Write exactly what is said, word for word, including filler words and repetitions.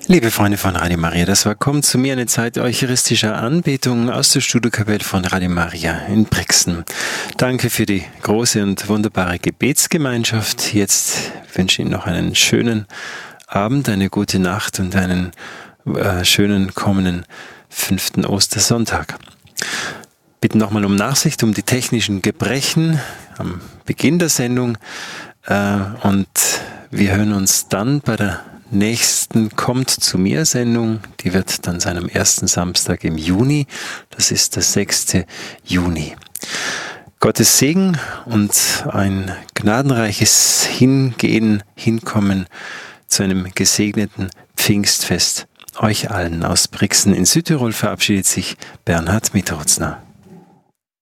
Liebe Freunde von Radio Maria, das war Kommt zu mir, eine Zeit eucharistischer Anbetung aus der Studiokapelle von Radio Maria in Brixen. Danke für die große und wunderbare Gebetsgemeinschaft. Jetzt wünsche ich Ihnen noch einen schönen Abend, eine gute Nacht und einen äh, schönen kommenden fünften Ostersonntag. Bitte nochmal um Nachsicht, um die technischen Gebrechen am Beginn der Sendung äh, und wir hören uns dann bei der nächsten Kommt zu mir Sendung. Die wird dann sein am ersten Samstag im Juni. Das ist der sechste Juni. Gottes Segen und ein gnadenreiches Hingehen, Hinkommen zu einem gesegneten Pfingstfest. Euch allen aus Brixen in Südtirol verabschiedet sich Bernhard Mitterholzner.